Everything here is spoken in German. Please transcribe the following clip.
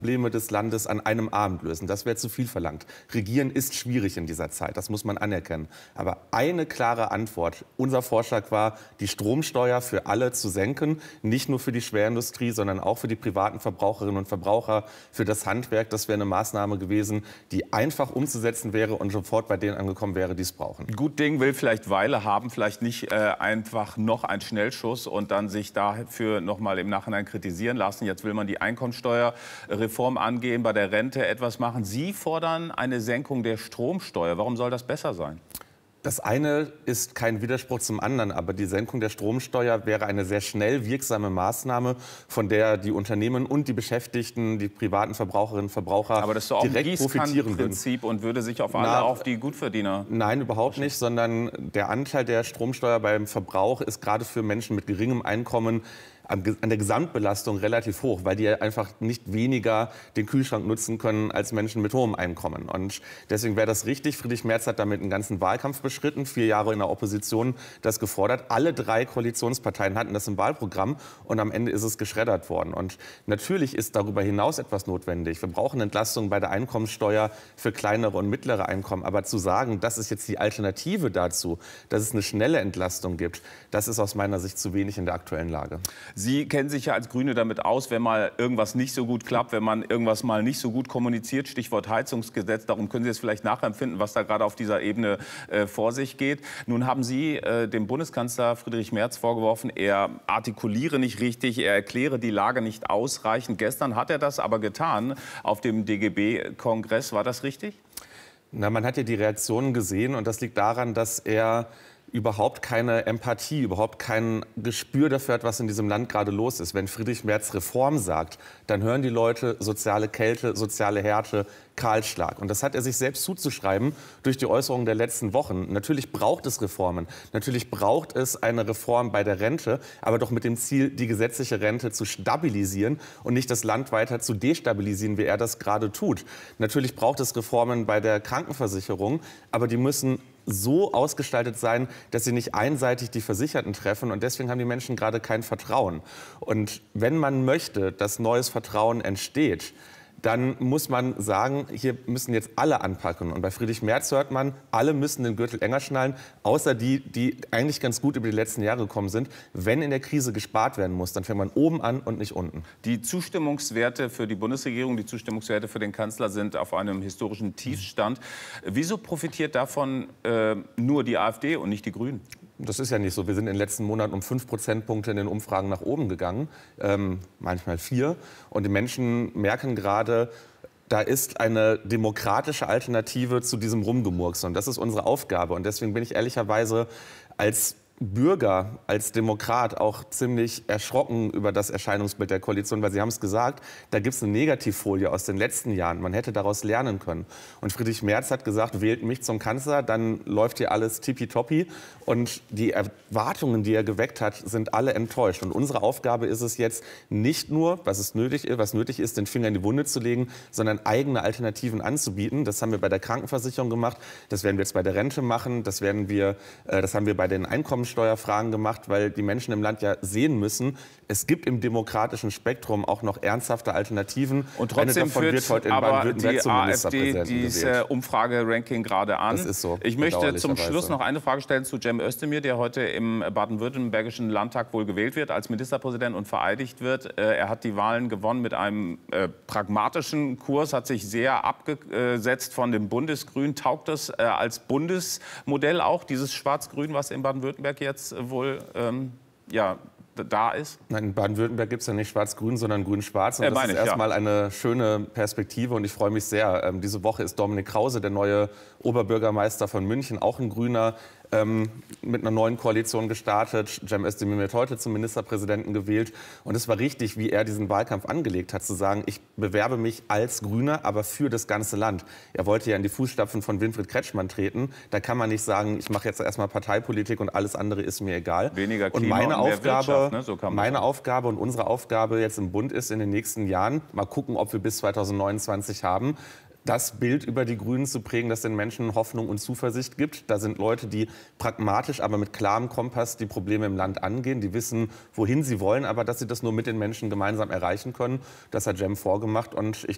Probleme des Landes an einem Abend lösen. Das wäre zu viel verlangt. Regieren ist schwierig in dieser Zeit, das muss man anerkennen. Aber eine klare Antwort. Unser Vorschlag war, die Stromsteuer für alle zu senken, nicht nur für die Schwerindustrie, sondern auch für die privaten Verbraucherinnen und Verbraucher, für das Handwerk. Das wäre eine Maßnahme gewesen, die einfach umzusetzen wäre und sofort bei denen angekommen wäre, die es brauchen. Gut Ding will vielleicht Weile haben, vielleicht nicht einfach noch ein Schnellschuss und dann sich dafür noch mal im Nachhinein kritisieren lassen. Jetzt will man die Einkommensteuerreform angehen, bei der Rente etwas machen. Sie fordern eine Senkung der Stromsteuer. Warum soll das besser sein? Das eine ist kein Widerspruch zum anderen, aber die Senkung der Stromsteuer wäre eine sehr schnell wirksame Maßnahme, von der die Unternehmen und die Beschäftigten, die privaten Verbraucherinnen und Verbraucher aber das ist doch auch direkt profitieren würden. Prinzip und würde sich auf alle, auf die Gutverdiener... Nein, überhaupt nicht, sondern der Anteil der Stromsteuer beim Verbrauch ist gerade für Menschen mit geringem Einkommen an der Gesamtbelastung relativ hoch, weil die einfach nicht weniger den Kühlschrank nutzen können als Menschen mit hohem Einkommen. Und deswegen wäre das richtig. Friedrich Merz hat damit einen ganzen Wahlkampf beschritten, 4 Jahre in der Opposition das gefordert. Alle 3 Koalitionsparteien hatten das im Wahlprogramm und am Ende ist es geschreddert worden. Und natürlich ist darüber hinaus etwas notwendig. Wir brauchen Entlastungen bei der Einkommensteuer für kleinere und mittlere Einkommen. Aber zu sagen, das ist jetzt die Alternative dazu, dass es eine schnelle Entlastung gibt, das ist aus meiner Sicht zu wenig in der aktuellen Lage. Sie kennen sich ja als Grüne damit aus, wenn mal irgendwas nicht so gut klappt, wenn man irgendwas mal nicht so gut kommuniziert, Stichwort Heizungsgesetz. Darum können Sie es vielleicht nachempfinden, was da gerade auf dieser Ebene vor sich geht. Nun haben Sie dem Bundeskanzler Friedrich Merz vorgeworfen, er artikuliere nicht richtig, er erkläre die Lage nicht ausreichend. Gestern hat er das aber getan auf dem DGB-Kongress. War das richtig? Na, man hat ja die Reaktionen gesehen und das liegt daran, dass er überhaupt keine Empathie, überhaupt kein Gespür dafür hat, was in diesem Land gerade los ist. Wenn Friedrich Merz Reform sagt, dann hören die Leute soziale Kälte, soziale Härte, Kahlschlag. Und das hat er sich selbst zuzuschreiben durch die Äußerungen der letzten Wochen. Natürlich braucht es Reformen. Natürlich braucht es eine Reform bei der Rente, aber doch mit dem Ziel, die gesetzliche Rente zu stabilisieren und nicht das Land weiter zu destabilisieren, wie er das gerade tut. Natürlich braucht es Reformen bei der Krankenversicherung, aber die müssen so ausgestaltet sein, dass sie nicht einseitig die Versicherten treffen. Und deswegen haben die Menschen gerade kein Vertrauen. Und wenn man möchte, dass neues Vertrauen entsteht, dann muss man sagen, hier müssen jetzt alle anpacken. Und bei Friedrich Merz hört man, alle müssen den Gürtel enger schnallen, außer die, die eigentlich ganz gut über die letzten Jahre gekommen sind. Wenn in der Krise gespart werden muss, dann fängt man oben an und nicht unten. Die Zustimmungswerte für die Bundesregierung, die Zustimmungswerte für den Kanzler sind auf einem historischen Tiefstand. Wieso profitiert davon nur die AfD und nicht die Grünen? Das ist ja nicht so. Wir sind in den letzten Monaten um 5 Prozentpunkte in den Umfragen nach oben gegangen, manchmal 4. Und die Menschen merken gerade, da ist eine demokratische Alternative zu diesem Rumgemurks. Und das ist unsere Aufgabe. Und deswegen bin ich ehrlicherweise als Bürger, als Demokrat auch ziemlich erschrocken über das Erscheinungsbild der Koalition, weil Sie haben es gesagt, da gibt es eine Negativfolie aus den letzten Jahren. Man hätte daraus lernen können. Und Friedrich Merz hat gesagt, wählt mich zum Kanzler, dann läuft hier alles tippitoppi. Und die Erwartungen, die er geweckt hat, sind alle enttäuscht. Und unsere Aufgabe ist es jetzt nicht nur, was nötig ist, den Finger in die Wunde zu legen, sondern eigene Alternativen anzubieten. Das haben wir bei der Krankenversicherung gemacht, das werden wir jetzt bei der Rente machen, das haben wir bei den Einkommensteuerfragen gemacht, weil die Menschen im Land ja sehen müssen, es gibt im demokratischen Spektrum auch noch ernsthafte Alternativen. Und trotzdem führt heute in aber die AfD diese Umfrage-Ranking gerade an. Das ist so. Ich möchte zum Schluss noch eine Frage stellen zu Cem Özdemir, der heute im baden-württembergischen Landtag wohl gewählt wird als Ministerpräsident und vereidigt wird. Er hat die Wahlen gewonnen mit einem pragmatischen Kurs, hat sich sehr abgesetzt von dem Bundesgrün. Taugt das als Bundesmodell auch, dieses Schwarz-Grün, was in Baden-Württemberg jetzt wohl da ist? Nein, in Baden-Württemberg gibt es ja nicht Schwarz-Grün, sondern Grün-Schwarz. Und das ist erstmal eine schöne Perspektive und ich freue mich sehr. Diese Woche ist Dominik Krause, der neue Oberbürgermeister von München, auch ein Grüner, mit einer neuen Koalition gestartet. Cem Özdemir wird heute zum Ministerpräsidenten gewählt. Und es war richtig, wie er diesen Wahlkampf angelegt hat, zu sagen, ich bewerbe mich als Grüner, aber für das ganze Land. Er wollte ja in die Fußstapfen von Winfried Kretschmann treten. Da kann man nicht sagen, ich mache jetzt erstmal Parteipolitik und alles andere ist mir egal. Weniger Klima und meine und mehr Wirtschaft, ne? So kann man meine Aufgabe und unsere Aufgabe jetzt im Bund ist, in den nächsten Jahren, mal gucken, ob wir bis 2029 haben, das Bild über die Grünen zu prägen, das den Menschen Hoffnung und Zuversicht gibt. Da sind Leute, die pragmatisch, aber mit klarem Kompass die Probleme im Land angehen, die wissen, wohin sie wollen, aber dass sie das nur mit den Menschen gemeinsam erreichen können. Das hat Cem vorgemacht und ich